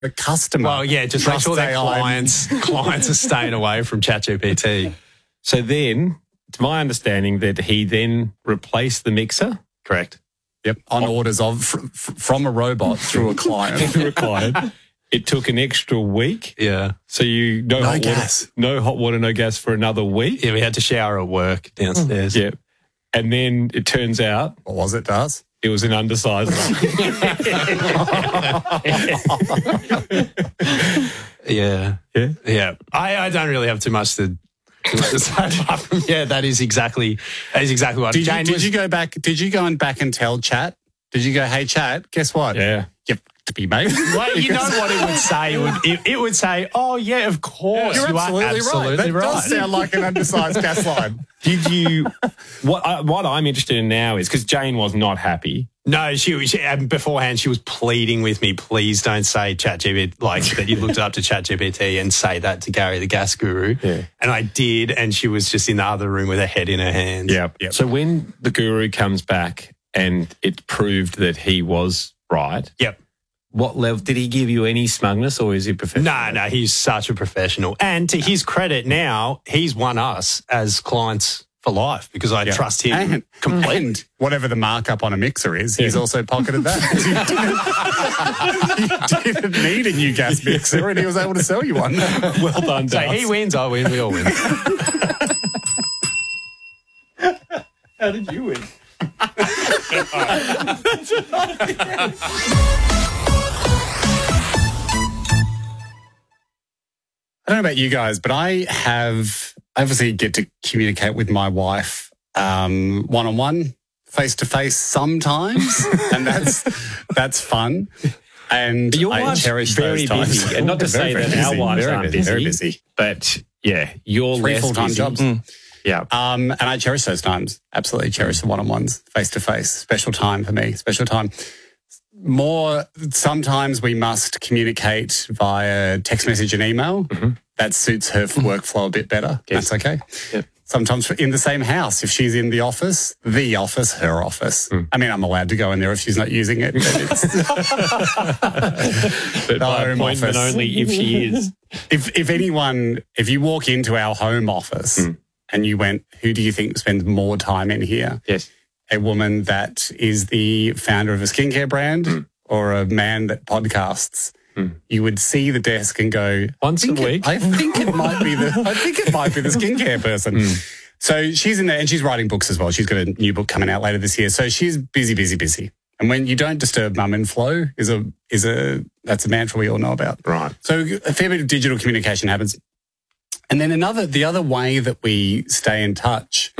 the customer. Well, yeah, just make sure that clients are staying away from ChatGPT. So then, it's my understanding that he then replaced the mixer. Correct. Yep, on orders from a robot through a client. It took an extra week. Yeah. So no hot water, no gas for another week. Yeah, we had to shower at work downstairs. Yeah. And then it turns out... What was it, Daz? It was an undersizer. Yeah. I don't really have too much to say. Yeah, that is exactly what. Did you go back? Did you go and tell Chat? Did you go, hey Chat? Guess what? Yeah. You've to be mate. Well, you know what it would say? It would say, "Oh yeah, of course, you're absolutely right. That does sound like an undersized gas line." Did you? What I'm interested in now is because Jane was not happy. No, she beforehand she was pleading with me, please don't say ChatGPT, like that you looked it up to ChatGPT and say that to Gary the gas guru. Yeah. And I did, and she was just in the other room with her head in her hands. Yep. So when the guru comes back and it proved that he was right. Yep. What level did he give you? Any smugness, or is he professional? No, he's such a professional. And to his credit, now he's won us as clients for life because I trust him completely. And whatever the markup on a mixer is, he's also pocketed that. He didn't need a new gas mixer and he was able to sell you one. Well done, So he wins, I win, we all win. How did you win? I don't know about you guys, but I obviously get to communicate with my wife one-on-one, face-to-face sometimes, and that's fun. And but your I wife's cherish very those times. busy, and not to say that our wives aren't busy, very busy. But yeah, you're 3 less full-time busy. jobs. Yeah. And I cherish those times. Absolutely cherish the one-on-ones, face-to-face. Special time for me, special time. Sometimes we must communicate via text message and email. Mm-hmm. That suits her workflow a bit better. Yes. That's okay. Yep. Sometimes in the same house, if she's in the office, her office. I mean, I'm allowed to go in there if she's not using it. But it's but by appointment only if she is. If you walk into our home office and you went, who do you think spends more time in here? Yes. A woman that is the founder of a skincare brand or a man that podcasts, you would see the desk and go, once a week. I think it might be the skincare person. So she's in there and she's writing books as well. She's got a new book coming out later this year. So she's busy. And when you don't disturb mum and flow that's a mantra we all know about. Right. So a fair bit of digital communication happens. And then the other way that we stay in touch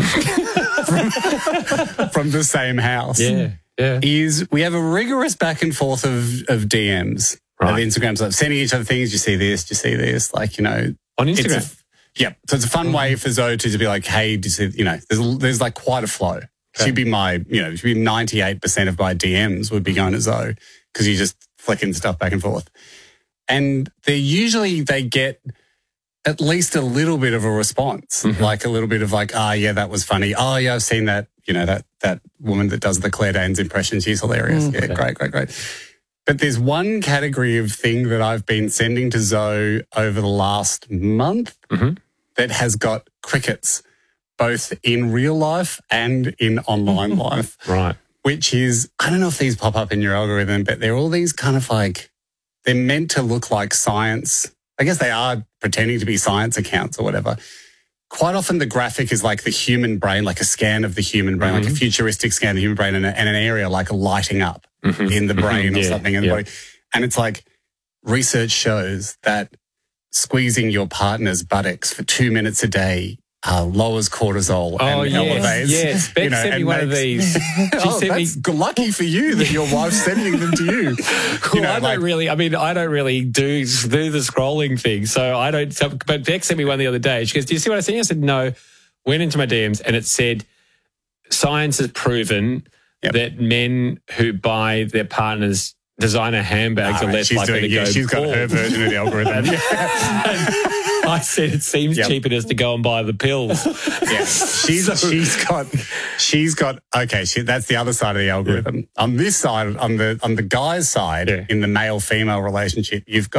from the same house is we have a rigorous back and forth of DMs, of Instagrams, like sending each other things. You see this, like, you know. On Instagram? So it's a fun way for Zoe to be like, hey, there's like quite a flow. Okay. She'd be 98% of my DMs would be going to Zoe because you're just flicking stuff back and forth. And they get at least a little bit of a response, like a little bit of like, yeah, that was funny. Oh, yeah, I've seen that, that woman that does the Claire Danes impression. She's hilarious. Great. But there's one category of thing that I've been sending to Zoe over the last month that has got crickets, both in real life and in online life. Right. Which is, I don't know if these pop up in your algorithm, but they're all these kind of like, they're meant to look like science. I guess they are pretending to be science accounts or whatever. Quite often the graphic is like the human brain, like a scan of the human brain, like a futuristic scan of the human brain and an area like lighting up in the brain or something in the body. And it's like research shows that squeezing your partner's buttocks for 2 minutes a day lowers cortisol and elevates. Yes, Beck sent me one of these. That's lucky for you that your wife's sending them to you. I don't really do the scrolling thing, so I don't. But Beck sent me one the other day. She goes, "Do you see what I sent you?" I said, "No." Went into my DMs and it said, "Science has proven that men who buy their partners designer handbags are less she's likely to go. she's got her version of the algorithm. I said it seems cheaper just to go and buy the pills. Yeah, she's got. Okay, that's the other side of the algorithm. On this side, on the guy's side, in the male-female relationship, you've got